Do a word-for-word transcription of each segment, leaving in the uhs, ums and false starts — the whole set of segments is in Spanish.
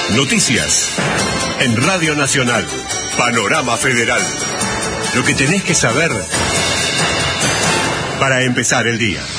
Noticias en Radio Nacional, Panorama Federal. Lo que tenés que saber para empezar el día.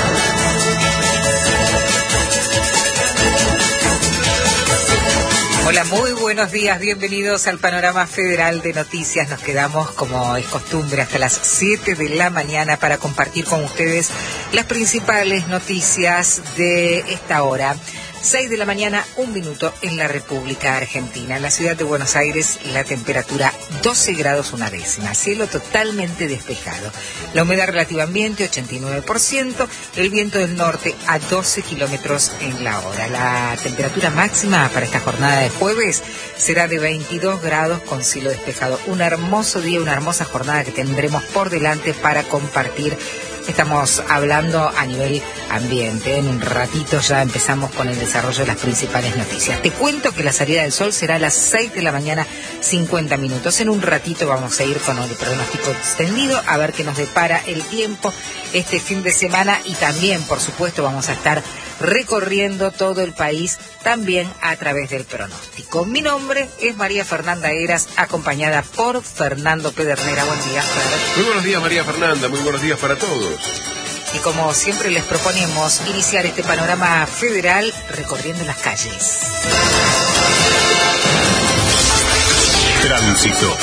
Hola, muy buenos días, bienvenidos al Panorama Federal de Noticias. Nos quedamos, como es costumbre, hasta las siete de la mañana para compartir con ustedes las principales noticias de esta hora. seis de la mañana, un minuto en la República Argentina. En la ciudad de Buenos Aires, la temperatura doce grados una décima, cielo totalmente despejado. La humedad relativa ambiente, ochenta y nueve por ciento, el viento del norte a doce kilómetros en la hora. La temperatura máxima para esta jornada de jueves será de veintidós grados con cielo despejado. Un hermoso día, una hermosa jornada que tendremos por delante para compartir. Estamos hablando a nivel ambiente. En un ratito ya empezamos con el desarrollo de las principales noticias. Te cuento que la salida del sol será a las seis de la mañana, cincuenta minutos. En un ratito vamos a ir con el pronóstico extendido a ver qué nos depara el tiempo este fin de semana. Y también, por supuesto, vamos a estar recorriendo todo el país también a través del pronóstico. Mi nombre es María Fernanda Heras, acompañada por Fernando Pedernera. Buen día, Fer. Muy buenos días, María Fernanda. Muy buenos días para todos. Y como siempre les proponemos iniciar este panorama federal recorriendo las calles. Tránsito.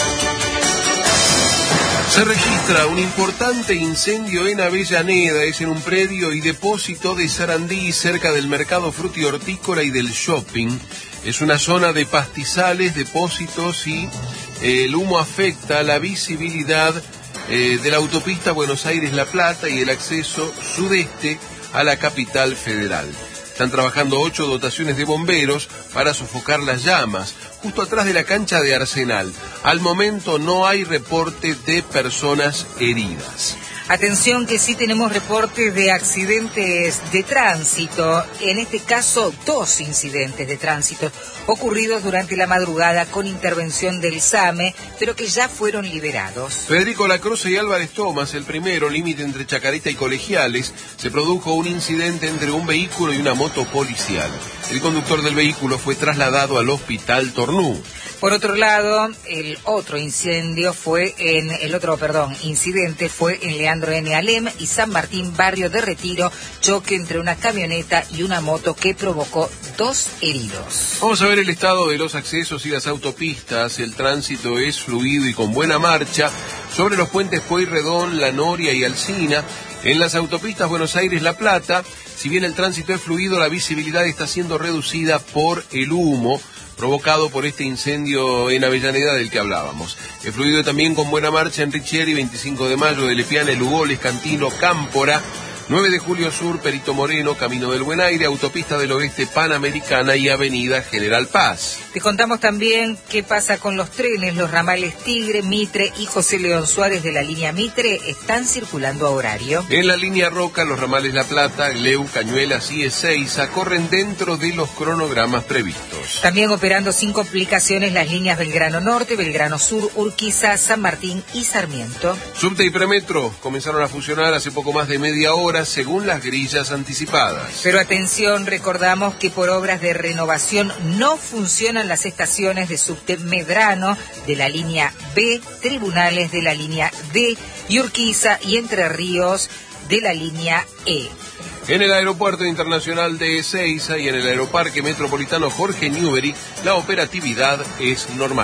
Se registra un importante incendio en Avellaneda, es en un predio y depósito de Sarandí, cerca del mercado frutihortícola y del shopping. Es una zona de pastizales, depósitos y eh, el humo afecta la visibilidad eh, de la autopista Buenos Aires-La Plata y el acceso sudeste a la capital federal. Están trabajando ocho dotaciones de bomberos para sofocar las llamas, justo atrás de la cancha de Arsenal. Al momento no hay reporte de personas heridas. Atención que sí tenemos reportes de accidentes de tránsito, en este caso dos incidentes de tránsito ocurridos durante la madrugada con intervención del SAME, pero que ya fueron liberados. Federico Lacroze y Álvarez Tomás, el primero, límite entre Chacarita y Colegiales, se produjo un incidente entre un vehículo y una moto policial. El conductor del vehículo fue trasladado al hospital Tornú. Por otro lado, el otro incendio fue en, el otro, perdón, incidente fue en Leandro N. Alem y San Martín, barrio de Retiro, choque entre una camioneta y una moto que provocó dos heridos. Vamos a ver el estado de los accesos y las autopistas. El tránsito es fluido y con buena marcha sobre los puentes Pueyrredón, La Noria y Alsina. En las autopistas Buenos Aires-La Plata, si bien el tránsito es fluido, la visibilidad está siendo reducida por el humo provocado por este incendio en Avellaneda del que hablábamos. El fluido también con buena marcha en Richieri, veinticinco de mayo, de Lepiane, Lugoles, Cantino, Cámpora, nueve de julio Sur, Perito Moreno, Camino del Buen Aire, Autopista del Oeste Panamericana y Avenida General Paz. Te contamos también qué pasa con los trenes. Los ramales Tigre, Mitre y José León Suárez de la línea Mitre están circulando a horario. En la línea Roca, los ramales La Plata, Leu, Cañuelas y Ezeiza corren dentro de los cronogramas previstos. También operando sin complicaciones las líneas Belgrano Norte, Belgrano Sur, Urquiza, San Martín y Sarmiento. Subte y Premetro comenzaron a funcionar hace poco más de media hora, según las grillas anticipadas. Pero atención, recordamos que por obras de renovación no funcionan las estaciones de subte Medrano de la línea B, Tribunales de la línea D y Urquiza y Entre Ríos de la línea E. En el Aeropuerto Internacional de Ezeiza y en el Aeroparque Metropolitano Jorge Newbery, la operatividad es normal.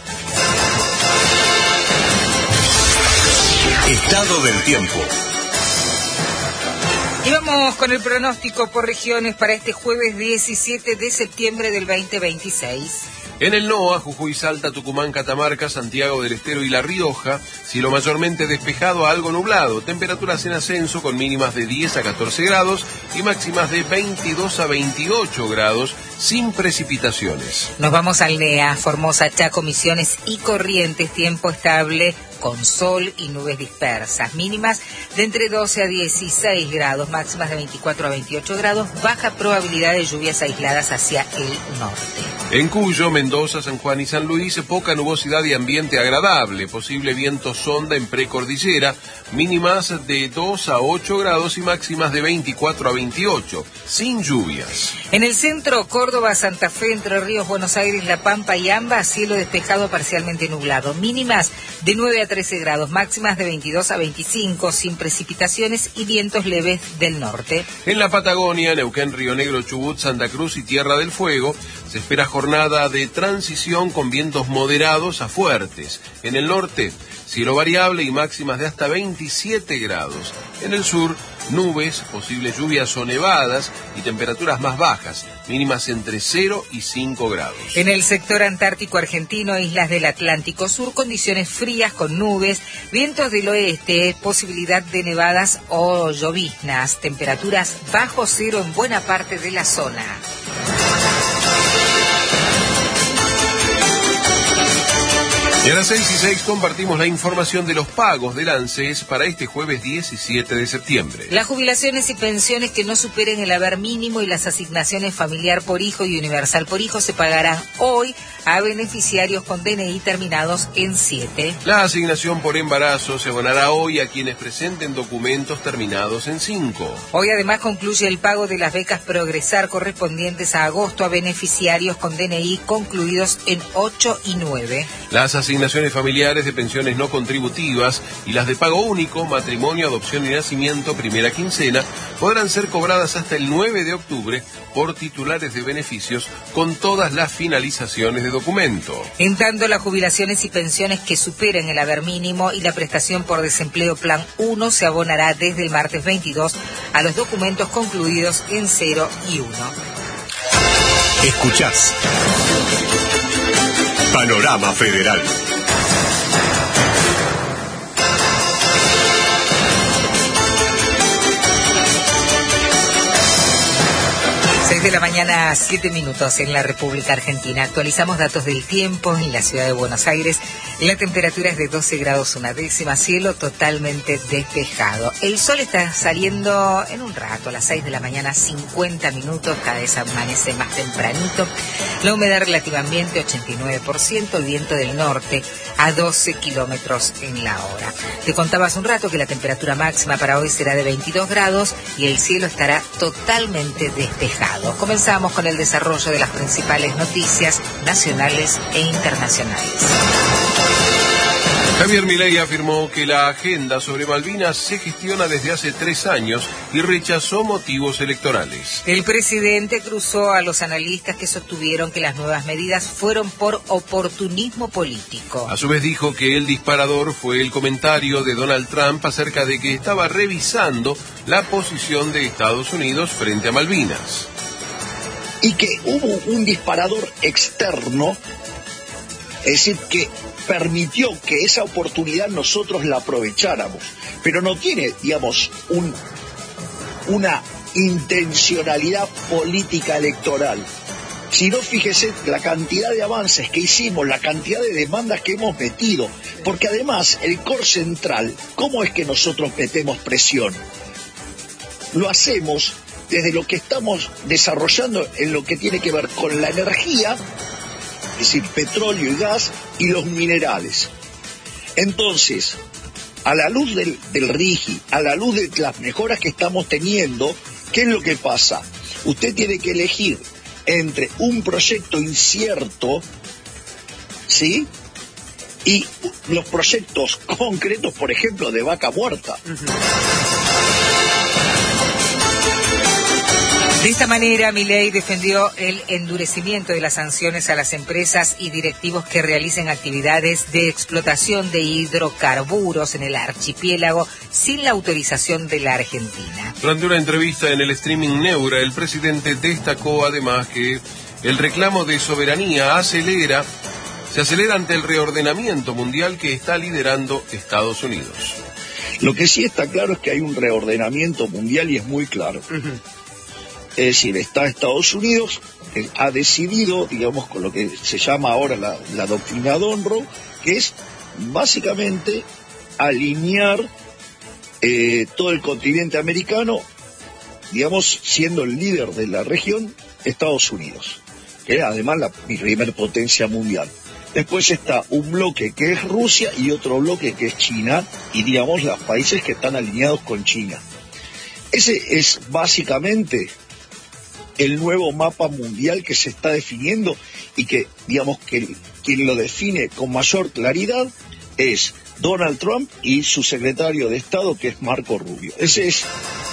Estado del tiempo. Y vamos con el pronóstico por regiones para este jueves diecisiete de septiembre del veinte veintiséis. En el NOA, Jujuy, Salta, Tucumán, Catamarca, Santiago del Estero y La Rioja, cielo mayormente despejado a algo nublado, temperaturas en ascenso con mínimas de diez a catorce grados y máximas de veintidós a veintiocho grados, sin precipitaciones. Nos vamos al NEA, Formosa, Chaco, Misiones y Corrientes, tiempo estable con sol y nubes dispersas, mínimas de entre doce a dieciséis grados, máximas de veinticuatro a veintiocho grados, baja probabilidad de lluvias aisladas hacia el norte. En Cuyo, Mendoza, San Juan y San Luis, poca nubosidad y ambiente agradable, posible viento sonda en precordillera, mínimas de dos a ocho grados y máximas de veinticuatro a veintiocho, sin lluvias. En el centro, Córdoba, Santa Fe, Entre Ríos, Buenos Aires, La Pampa y ambas, cielo despejado parcialmente nublado, mínimas de nueve a trece grados, máximas de veintidós a veinticinco, sin precipitaciones y vientos leves del norte. En la Patagonia, Neuquén, Río Negro, Chubut, Santa Cruz y Tierra del Fuego, se espera jornada de transición con vientos moderados a fuertes. En el norte, cielo variable y máximas de hasta veintisiete grados. En el sur, nubes, posibles lluvias o nevadas y temperaturas más bajas, mínimas entre cero y cinco grados. En el sector antártico argentino, islas del Atlántico Sur, condiciones frías con nubes, vientos del oeste, posibilidad de nevadas o lloviznas, temperaturas bajo cero en buena parte de la zona. Y a las seis y seis compartimos la información de los pagos del ANSES para este jueves diecisiete de septiembre. Las jubilaciones y pensiones que no superen el haber mínimo y las asignaciones familiar por hijo y universal por hijo se pagarán hoy a beneficiarios con D N I terminados en siete. La asignación por embarazo se abonará hoy a quienes presenten documentos terminados en cinco. Hoy además concluye el pago de las becas Progresar correspondientes a agosto a beneficiarios con D N I concluidos en ocho y nueve. Las asignaciones familiares de pensiones no contributivas y las de pago único, matrimonio, adopción y nacimiento, primera quincena, podrán ser cobradas hasta el nueve de octubre por titulares de beneficios con todas las finalizaciones de documento. En tanto, las jubilaciones y pensiones que superen el haber mínimo y la prestación por desempleo plan uno se abonará desde el martes veintidós a los documentos concluidos en cero y uno. Escuchás Panorama Federal. seis de la mañana, siete minutos en la República Argentina. Actualizamos datos del tiempo en la ciudad de Buenos Aires. La temperatura es de doce grados una décima, cielo totalmente despejado. El sol está saliendo en un rato, a las seis de la mañana, cincuenta minutos, cada vez amanece más tempranito. La humedad relativa ambiente, ochenta y nueve por ciento, el viento del norte a doce kilómetros en la hora. Te contaba hace un rato que la temperatura máxima para hoy será de veintidós grados y el cielo estará totalmente despejado. Comenzamos con el desarrollo de las principales noticias nacionales e internacionales. Javier Milei afirmó que la agenda sobre Malvinas se gestiona desde hace tres años y rechazó motivos electorales. El presidente cruzó a los analistas que sostuvieron que las nuevas medidas fueron por oportunismo político. A su vez dijo que el disparador fue el comentario de Donald Trump acerca de que estaba revisando la posición de Estados Unidos frente a Malvinas. Y que hubo un disparador externo, es decir, que permitió que esa oportunidad nosotros la aprovecháramos, pero no tiene, digamos, un, una intencionalidad política electoral. Si no, fíjese la cantidad de avances que hicimos, la cantidad de demandas que hemos metido, porque además el core central, ¿cómo es que nosotros metemos presión? Lo hacemos desde lo que estamos desarrollando en lo que tiene que ver con la energía, es decir, petróleo y gas, y los minerales. Entonces, a la luz del, del RIGI, a la luz de las mejoras que estamos teniendo, ¿qué es lo que pasa? Usted tiene que elegir entre un proyecto incierto, ¿sí?, y los proyectos concretos, por ejemplo, de Vaca Muerta. Uh-huh. De esta manera, Milei defendió el endurecimiento de las sanciones a las empresas y directivos que realicen actividades de explotación de hidrocarburos en el archipiélago sin la autorización de la Argentina. Durante una entrevista en el streaming Neura, el presidente destacó además que el reclamo de soberanía acelera, se acelera ante el reordenamiento mundial que está liderando Estados Unidos. Lo que sí está claro es que hay un reordenamiento mundial y es muy claro. Uh-huh. Es decir, está Estados Unidos, eh, ha decidido, digamos, con lo que se llama ahora la, la doctrina Monroe, que es básicamente alinear eh, todo el continente americano, digamos, siendo el líder de la región Estados Unidos, que es además la primer potencia mundial. Después está un bloque que es Rusia y otro bloque que es China, y digamos los países que están alineados con China. Ese es básicamente el nuevo mapa mundial que se está definiendo, y que, digamos, que quien lo define con mayor claridad es Donald Trump y su secretario de Estado, que es Marco Rubio. Ese es...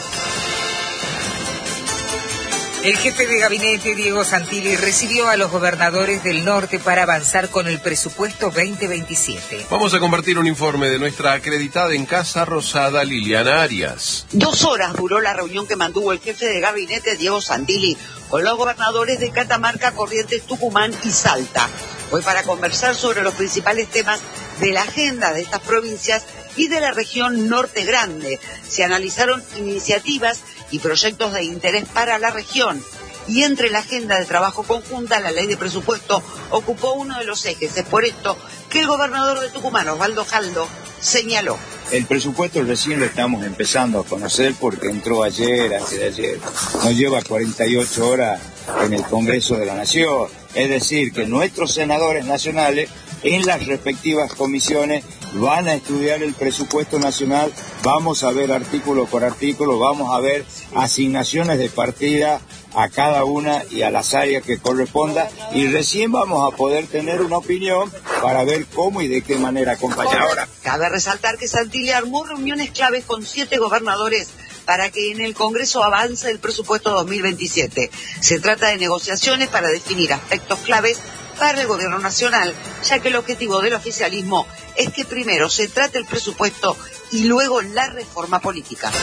El jefe de gabinete, Diego Santilli, recibió a los gobernadores del norte para avanzar con el presupuesto veinte veintisiete. Vamos a compartir un informe de nuestra acreditada en Casa Rosada, Liliana Arias. Dos horas duró la reunión que mantuvo el jefe de gabinete, Diego Santilli, con los gobernadores de Catamarca, Corrientes, Tucumán y Salta. Fue para conversar sobre los principales temas de la agenda de estas provincias y de la región Norte Grande. Se analizaron iniciativas y proyectos de interés para la región. Y entre la agenda de trabajo conjunta, la ley de presupuesto ocupó uno de los ejes. Es por esto que el gobernador de Tucumán, Osvaldo Jaldo, señaló: el presupuesto recién lo estamos empezando a conocer porque entró ayer, antes de ayer. Nos lleva cuarenta y ocho horas en el Congreso de la Nación. Es decir, que nuestros senadores nacionales, en las respectivas comisiones, van a estudiar el presupuesto nacional, vamos a ver artículo por artículo, vamos a ver asignaciones de partida a cada una y a las áreas que corresponda, y recién vamos a poder tener una opinión para ver cómo y de qué manera acompañar. Ahora, cabe resaltar que Santilli armó reuniones claves con siete gobernadores para que en el Congreso avance el presupuesto dos mil veintisiete. Se trata de negociaciones para definir aspectos claves para el gobierno nacional, ya que el objetivo del oficialismo es que primero se trate el presupuesto y luego la reforma política.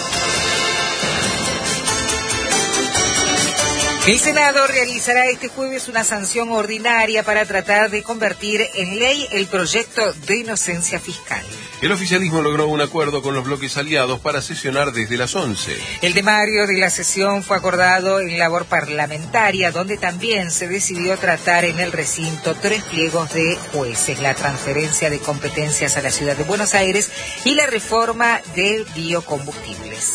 El Senado realizará este jueves una sanción ordinaria para tratar de convertir en ley el proyecto de inocencia fiscal. El oficialismo logró un acuerdo con los bloques aliados para sesionar desde las once. El temario de la sesión fue acordado en labor parlamentaria, donde también se decidió tratar en el recinto tres pliegos de jueces: la transferencia de competencias a la ciudad de Buenos Aires y la reforma de biocombustibles.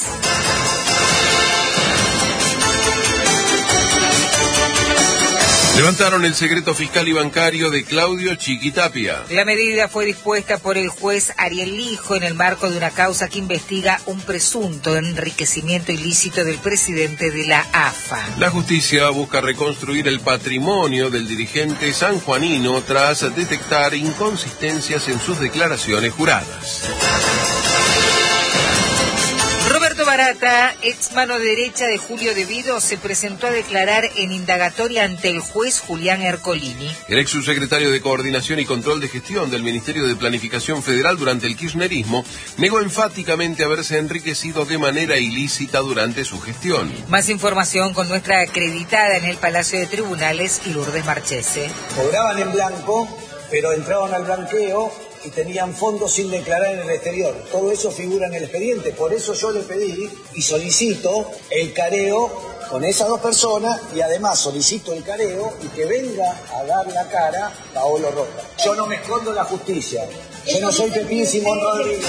Levantaron el secreto fiscal y bancario de Claudio Chiquitapia. La medida fue dispuesta por el juez Ariel Lijo en el marco de una causa que investiga un presunto enriquecimiento ilícito del presidente de la A F A. La justicia busca reconstruir el patrimonio del dirigente sanjuanino tras detectar inconsistencias en sus declaraciones juradas. Roberto Barata, ex mano derecha de Julio De Vido, se presentó a declarar en indagatoria ante el juez Julián Ercolini. El ex subsecretario de Coordinación y Control de Gestión del Ministerio de Planificación Federal durante el kirchnerismo negó enfáticamente haberse enriquecido de manera ilícita durante su gestión. Más información con nuestra acreditada en el Palacio de Tribunales, Lourdes Marchese. Cobraban en blanco, pero entraban al blanqueo y tenían fondos sin declarar en el exterior. Todo eso figura en el expediente. Por eso yo le pedí y solicito el careo con esas dos personas, y además solicito el careo y que venga a dar la cara Paolo Roca. Yo no me escondo en la justicia. Yo no soy Pepín Simón Rodríguez.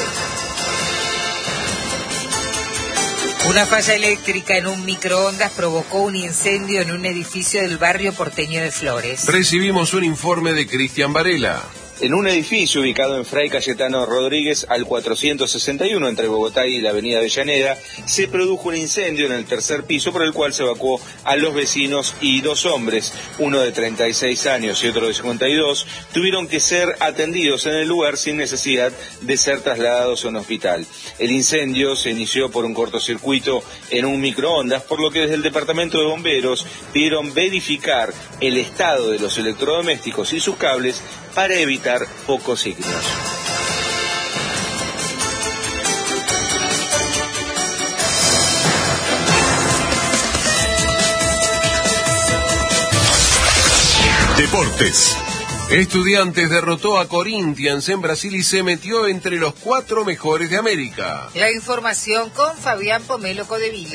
Una falla eléctrica en un microondas provocó un incendio en un edificio del barrio porteño de Flores. Recibimos un informe de Cristian Varela. En un edificio ubicado en Fray Cayetano Rodríguez al cuatrocientos sesenta y uno entre Bogotá y la avenida Avellaneda, se produjo un incendio en el tercer piso por el cual se evacuó a los vecinos, y dos hombres, uno de treinta y seis años y otro de cincuenta y dos, tuvieron que ser atendidos en el lugar sin necesidad de ser trasladados a un hospital. El incendio se inició por un cortocircuito en un microondas, por lo que desde el departamento de bomberos pidieron verificar el estado de los electrodomésticos y sus cables para evitar focos signos. Deportes. Estudiantes derrotó a Corinthians en Brasil y se metió entre los cuatro mejores de América. La información con Fabián Pomelo Codevila.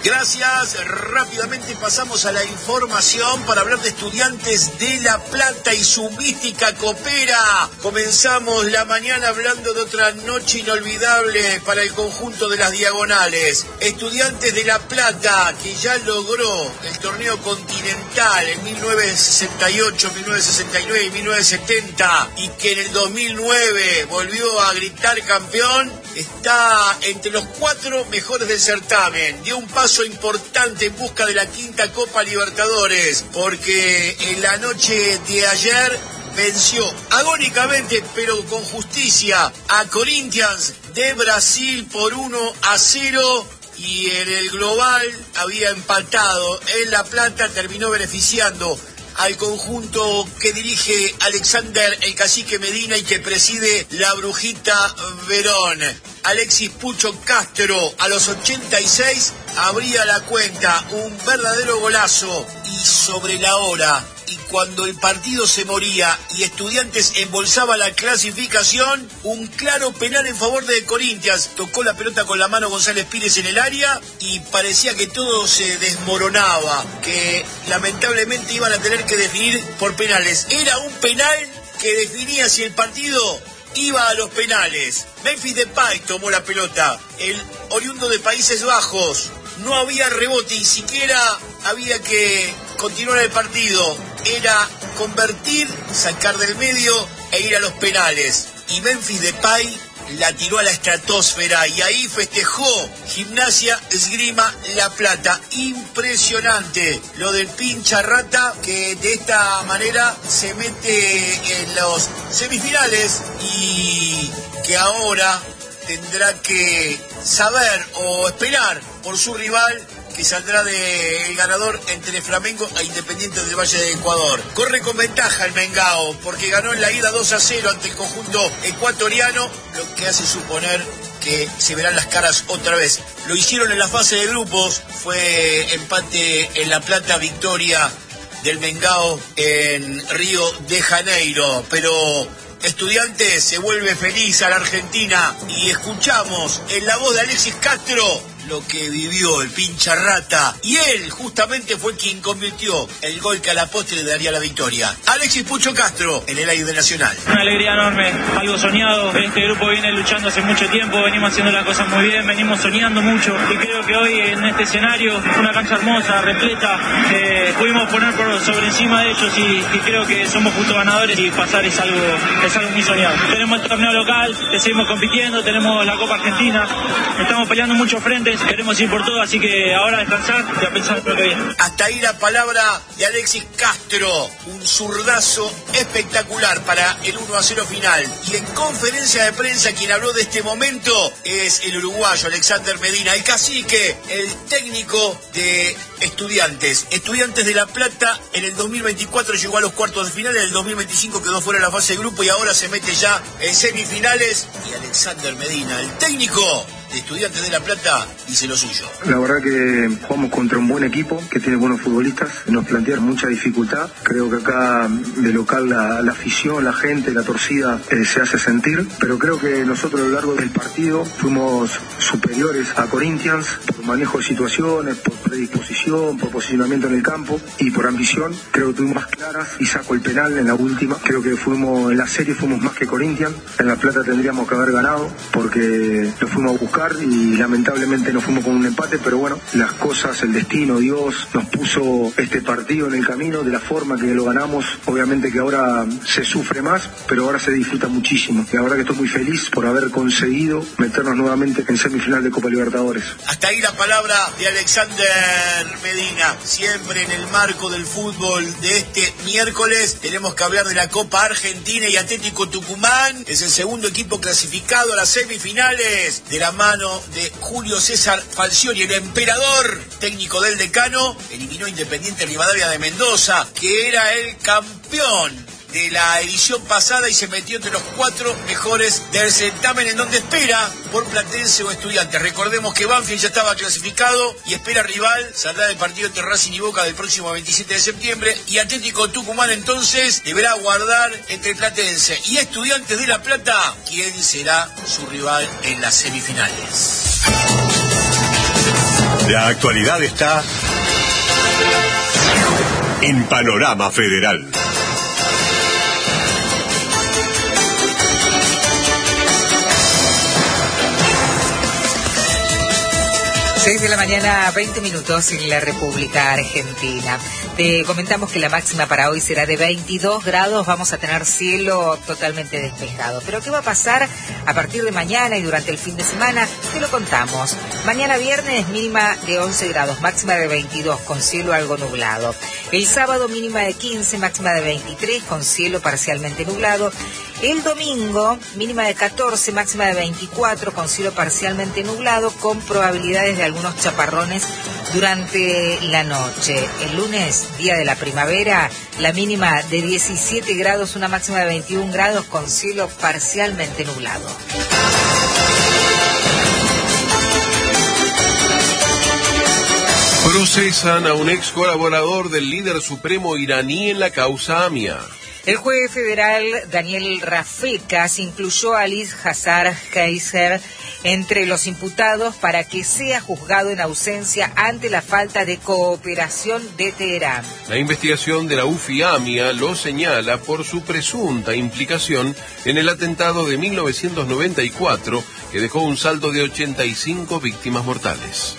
Gracias. Rápidamente pasamos a la información para hablar de Estudiantes de La Plata y su mística copera. Comenzamos la mañana hablando de otra noche inolvidable para el conjunto de las Diagonales. Estudiantes de La Plata, que ya logró el torneo continental en mil novecientos sesenta y ocho, mil novecientos sesenta y nueve y mil novecientos setenta, y que en el dos mil nueve volvió a gritar campeón, está entre los cuatro mejores del certamen. Dio un paso importante en busca de la quinta Copa Libertadores, porque en la noche de ayer venció agónicamente, pero con justicia, a Corinthians de Brasil por uno a cero. Y en el global había empatado en La Plata, terminó beneficiando al conjunto que dirige Alexander el Cacique Medina y que preside la Brujita Verón. Alexis Pucho Castro a los ochenta y seis abría la cuenta, un verdadero golazo, y sobre la hora, y cuando el partido se moría y Estudiantes embolsaba la clasificación, un claro penal en favor de Corinthians. Tocó la pelota con la mano González Pires en el área y parecía que todo se desmoronaba, que lamentablemente iban a tener que definir por penales. Era un penal que definía si el partido iba a los penales. Memphis Depay tomó la pelota, el oriundo de Países Bajos. No había rebote y siquiera había que continuar el partido. Era convertir, sacar del medio e ir a los penales. Y Memphis Depay la tiró a la estratosfera y ahí festejó Gimnasia Esgrima La Plata. Impresionante lo del pincha rata, que de esta manera se mete en los semifinales y que ahora tendrá que saber o esperar por su rival, que saldrá del ganador entre Flamengo e Independiente del Valle de Ecuador. Corre con ventaja el Mengao, porque ganó en la ida dos a cero ante el conjunto ecuatoriano, lo que hace suponer que se verán las caras otra vez. Lo hicieron en la fase de grupos, fue empate en La Plata, victoria del Mengao en Río de Janeiro, pero Estudiantes se vuelve feliz a la Argentina y escuchamos en la voz de Alexis Castro lo que vivió el pincha rata, y él justamente fue quien convirtió el gol que a la postre le daría la victoria. Alexis Pucho Castro en el aire de Nacional. Una alegría enorme, algo soñado. Este grupo viene luchando hace mucho tiempo, venimos haciendo las cosas muy bien, venimos soñando mucho, y creo que hoy en este escenario, una cancha hermosa, repleta, eh, pudimos poner por sobre encima de ellos, y, y creo que somos justo ganadores, y pasar es algo, es algo muy soñado. Tenemos el torneo local, que seguimos compitiendo, tenemos la Copa Argentina, estamos peleando en muchos frentes, queremos ir por todo, así que ahora descansar y a pensar en lo que viene. Hasta ahí la palabra de Alexis Castro, un zurdazo espectacular para el uno a cero final. Y en conferencia de prensa quien habló de este momento es el uruguayo Alexander Medina, el cacique, el técnico de Estudiantes. Estudiantes de La Plata en el dos mil veinticuatro llegó a los cuartos de final, en el dos mil veinticinco quedó fuera de la fase de grupo y ahora se mete ya en semifinales. Y Alexander Medina, el técnico de Estudiantes de La Plata, dice lo suyo. La verdad que jugamos contra un buen equipo que tiene buenos futbolistas, nos plantea mucha dificultad. Creo que acá de local la, la afición, la gente, la torcida eh, se hace sentir, pero creo que nosotros a lo largo del partido fuimos superiores a Corinthians por manejo de situaciones, por predisposición, por posicionamiento en el campo y por ambición. Creo que tuvimos más claras y sacó el penal en la última. Creo que fuimos en la serie fuimos más que Corinthians. En La Plata tendríamos que haber ganado porque lo fuimos a buscar y lamentablemente nos fuimos con un empate, pero bueno, las cosas, el destino, Dios nos puso este partido en el camino de la forma que lo ganamos. Obviamente que ahora se sufre más, pero ahora se disfruta muchísimo. La verdad que estoy muy feliz por haber conseguido meternos nuevamente en semifinal de Copa Libertadores. Hasta ahí la palabra de Alexander Medina. Siempre en el marco del fútbol de este miércoles tenemos que hablar de la Copa Argentina, y Atlético Tucumán es el segundo equipo clasificado a las semifinales de la mano de Julio César Falcioni, el emperador técnico del Decano. Eliminó Independiente Rivadavia de Mendoza, que era el campeón de la edición pasada, y se metió entre los cuatro mejores del certamen, en donde espera por Platense o Estudiantes. Recordemos que Banfield ya estaba clasificado y espera rival, saldrá del partido entre Racing y Boca del próximo veintisiete de septiembre, y Atlético Tucumán entonces deberá guardar entre Platense y Estudiantes de La Plata quién será su rival en las semifinales. La actualidad está en Panorama Federal. seis de la mañana, veinte minutos en la República Argentina. Te comentamos que la máxima para hoy será de veintidós grados, vamos a tener cielo totalmente despejado. Pero ¿qué va a pasar a partir de mañana y durante el fin de semana? Te lo contamos. Mañana viernes mínima de once grados, máxima de veintidós con cielo algo nublado. El sábado mínima de quince, máxima de veintitrés con cielo parcialmente nublado. El domingo mínima de catorce, máxima de veinticuatro con cielo parcialmente nublado con probabilidades de algunos chaparrones durante la noche. El lunes, día de la primavera, la mínima de diecisiete grados, una máxima de veintiún grados con cielo parcialmente nublado. Procesan a un ex colaborador del líder supremo iraní en la causa AMIA. El juez federal Daniel Rafecas incluyó a Ali Hassan Kaiser entre los imputados para que sea juzgado en ausencia ante la falta de cooperación de Teherán. La investigación de la U F I AMIA lo señala por su presunta implicación en el atentado de mil novecientos noventa y cuatro que dejó un saldo de ochenta y cinco víctimas mortales.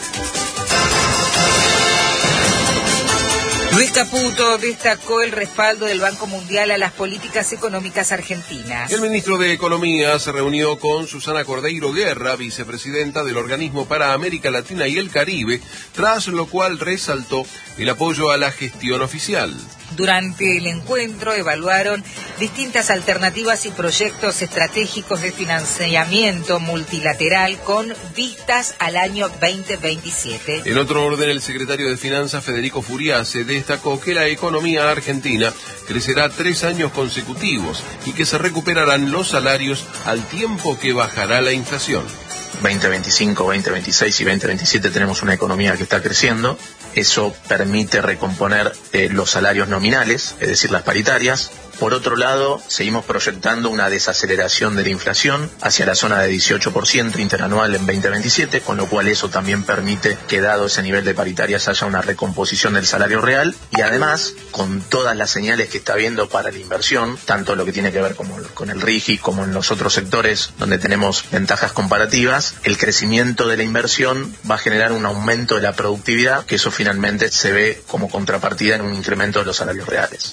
Luis Caputo destacó el respaldo del Banco Mundial a las políticas económicas argentinas. El ministro de Economía se reunió con Susana Cordeiro Guerra, vicepresidenta del Organismo para América Latina y el Caribe, tras lo cual resaltó el apoyo a la gestión oficial. Durante el encuentro evaluaron distintas alternativas y proyectos estratégicos de financiamiento multilateral con vistas al año veinte veintisiete. En otro orden, el secretario de Finanzas, Federico Furiase, destacó que la economía argentina crecerá tres años consecutivos y que se recuperarán los salarios al tiempo que bajará la inflación. veinte veinticinco, veinte veintiséis y veinte veintisiete tenemos una economía que está creciendo. Eso permite recomponer eh, los salarios nominales, es decir, las paritarias. Por otro lado, seguimos proyectando una desaceleración de la inflación hacia la zona de dieciocho por ciento interanual en veinte veintisiete, con lo cual eso también permite que, dado ese nivel de paritarias, haya una recomposición del salario real. Y además, con todas las señales que está habiendo para la inversión, tanto lo que tiene que ver como con el RIGI como en los otros sectores donde tenemos ventajas comparativas, el crecimiento de la inversión va a generar un aumento de la productividad, que eso finalmente se ve como contrapartida en un incremento de los salarios reales.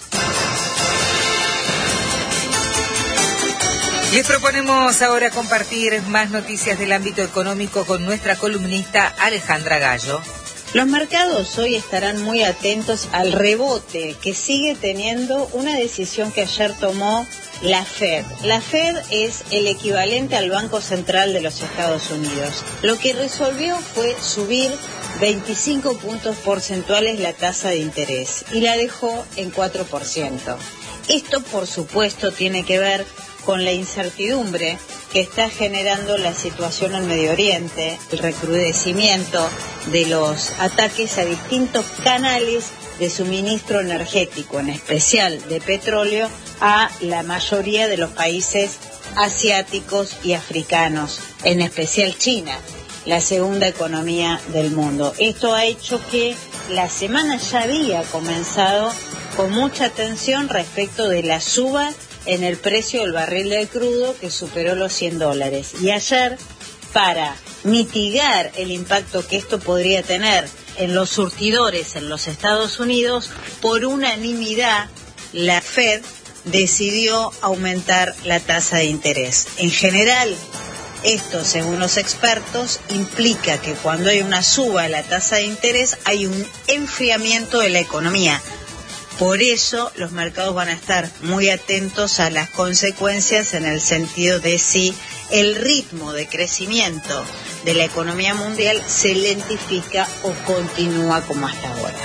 Les proponemos ahora compartir más noticias del ámbito económico con nuestra columnista Alejandra Gallo. Los mercados hoy estarán muy atentos al rebote que sigue teniendo una decisión que ayer tomó la Fed. La Fed es el equivalente al Banco Central de los Estados Unidos. Lo que resolvió fue subir veinticinco puntos porcentuales la tasa de interés y la dejó en cuatro por ciento. Esto, por supuesto, tiene que ver con la incertidumbre que está generando la situación en Medio Oriente, el recrudecimiento de los ataques a distintos canales de suministro energético, en especial de petróleo, a la mayoría de los países asiáticos y africanos, en especial China, la segunda economía del mundo. Esto ha hecho que la semana ya había comenzado con mucha tensión respecto de la suba en el precio del barril del crudo, que superó los cien dólares. Y ayer, para mitigar el impacto que esto podría tener en los surtidores en los Estados Unidos, por unanimidad, la Fed decidió aumentar la tasa de interés. En general, esto, según los expertos, implica que cuando hay una suba de la tasa de interés, hay un enfriamiento de la economía. Por eso los mercados van a estar muy atentos a las consecuencias en el sentido de si el ritmo de crecimiento de la economía mundial se lentifica o continúa como hasta ahora.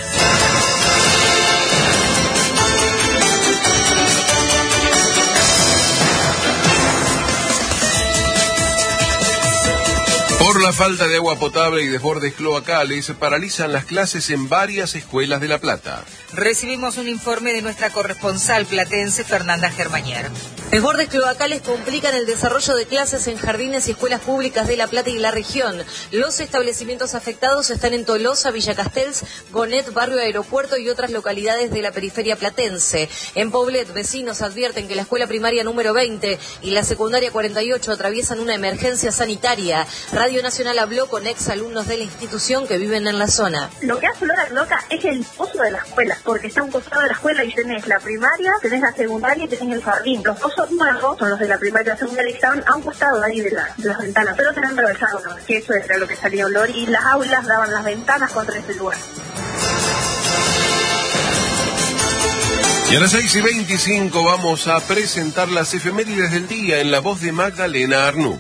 Por la falta de agua potable y desbordes cloacales paralizan las clases en varias escuelas de La Plata. Recibimos un informe de nuestra corresponsal platense, Fernanda Germañer. Desbordes cloacales complican el desarrollo de clases en jardines y escuelas públicas de La Plata y la región. Los establecimientos afectados están en Tolosa, Villa Castells, Gonet, Barrio Aeropuerto y otras localidades de la periferia platense. En Poblet, vecinos advierten que la escuela primaria número veinte y la secundaria cuarenta y ocho atraviesan una emergencia sanitaria. Radio Nacional habló con ex alumnos de la institución que viven en la zona. Lo que hace olor a cloaca es el pozo de la escuela, porque está a un costado de la escuela y tenés la primaria, tenés la secundaria y tenés el jardín. Los pozos nuevos son los de la primaria y la secundaria que estaban a un costado de ahí de, la, de las ventanas, pero tenían rebalsado, ¿no? Que eso era lo que salía olor, y las aulas daban las ventanas contra ese lugar. Y a las seis y veinticinco vamos a presentar las efemérides del día en la voz de Magdalena Arnú.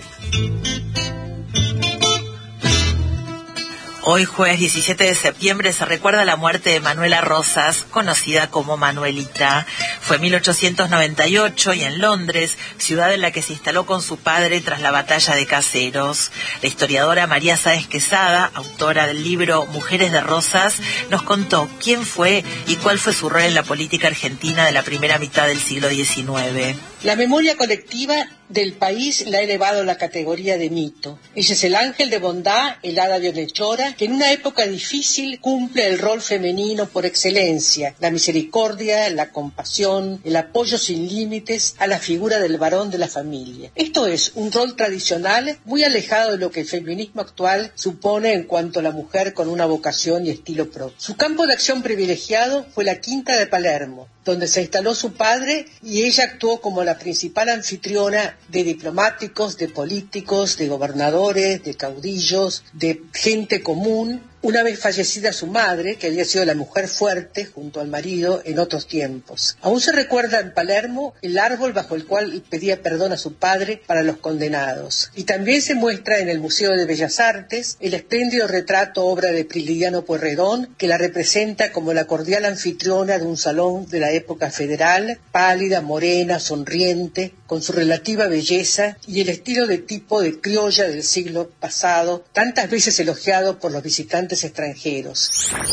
Hoy, jueves diecisiete de septiembre, se recuerda la muerte de Manuela Rosas, conocida como Manuelita. Fue en mil ochocientos noventa y ocho y en Londres, ciudad en la que se instaló con su padre tras la batalla de Caseros. La historiadora María Sáez Quesada, autora del libro Mujeres de Rosas, nos contó quién fue y cuál fue su rol en la política argentina de la primera mitad del siglo diecinueve. La memoria colectiva del país la ha elevado a la categoría de mito. Ella es el ángel de bondad, el hada bienhechora, que en una época difícil cumple el rol femenino por excelencia, la misericordia, la compasión, el apoyo sin límites a la figura del varón de la familia. Esto es un rol tradicional muy alejado de lo que el feminismo actual supone en cuanto a la mujer con una vocación y estilo propio. Su campo de acción privilegiado fue la Quinta de Palermo, donde se instaló su padre, y ella actuó como la principal anfitriona de diplomáticos, de políticos, de gobernadores, de caudillos, de gente común, una vez fallecida su madre, que había sido la mujer fuerte junto al marido en otros tiempos. Aún se recuerda en Palermo el árbol bajo el cual pedía perdón a su padre para los condenados. Y también se muestra en el Museo de Bellas Artes el espléndido retrato, obra de Prilidiano Pueyrredón, que la representa como la cordial anfitriona de un salón de la época federal, pálida, morena, sonriente, con su relativa belleza y el estilo de tipo de criolla del siglo pasado, tantas veces elogiado por los visitantes extranjeros.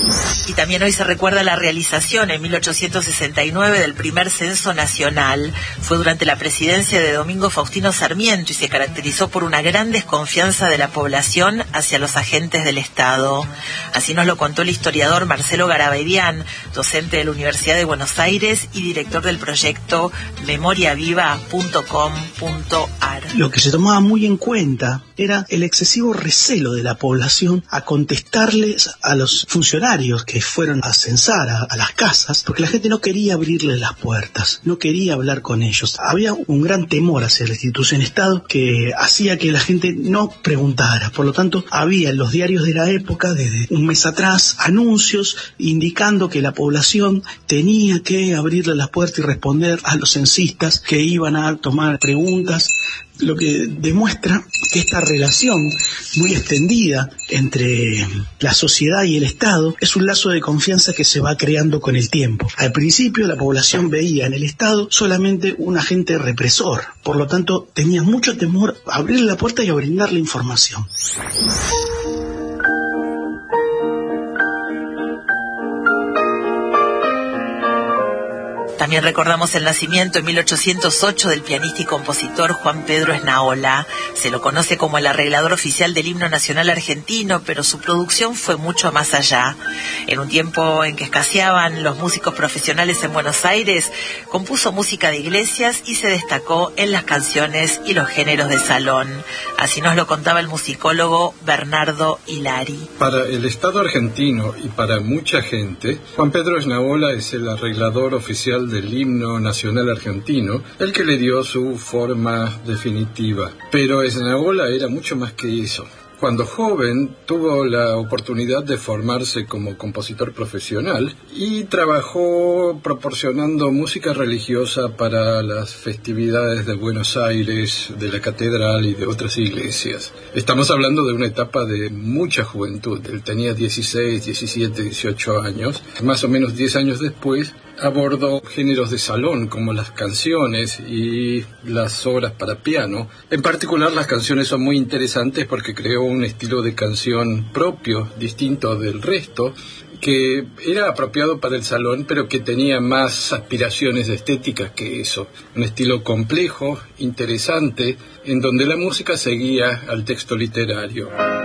Y también hoy se recuerda la realización en mil ochocientos sesenta y nueve del primer censo nacional. Fue durante la presidencia de Domingo Faustino Sarmiento y se caracterizó por una gran desconfianza de la población hacia los agentes del Estado. Así nos lo contó el historiador Marcelo Garabedian, docente de la Universidad de Buenos Aires y director del proyecto memoria viva punto com punto a r. Lo que se tomaba muy en cuenta era el excesivo recelo de la población a contestarles a los funcionarios que fueron a censar a, a las casas, porque la gente no quería abrirles las puertas, no quería hablar con ellos. Había un gran temor hacia la institución Estado que hacía que la gente no preguntara. Por lo tanto, había en los diarios de la época, desde un mes atrás, anuncios indicando que la población tenía que abrirle las puertas y responder a los censistas que iban a tomar preguntas, lo que demuestra que esta relación muy extendida entre la sociedad y el Estado es un lazo de confianza que se va creando con el tiempo. Al principio la población veía en el Estado solamente un agente represor, por lo tanto tenía mucho temor a abrirle la puerta y a brindarle información. También recordamos el nacimiento en mil ochocientos ocho del pianista y compositor Juan Pedro Esnaola. Se lo conoce como el arreglador oficial del himno nacional argentino, pero su producción fue mucho más allá. En un tiempo en que escaseaban los músicos profesionales en Buenos Aires, compuso música de iglesias y se destacó en las canciones y los géneros de salón. Así nos lo contaba el musicólogo Bernardo Hilari. Para el Estado argentino y para mucha gente, Juan Pedro Esnaola es el arreglador oficial del himno nacional argentino, el que le dio su forma definitiva. Pero Esnaola era mucho más que eso. Cuando joven tuvo la oportunidad de formarse como compositor profesional y trabajó proporcionando música religiosa para las festividades de Buenos Aires, de la catedral y de otras iglesias. Estamos hablando de una etapa de mucha juventud. Él tenía dieciséis, diecisiete, dieciocho años. Más o menos diez años después abordó géneros de salón como las canciones y las obras para piano. En particular, las canciones son muy interesantes porque creó un estilo de canción propio, distinto del resto, que era apropiado para el salón, pero que tenía más aspiraciones estéticas que eso. Un estilo complejo, interesante, en donde la música seguía al texto literario.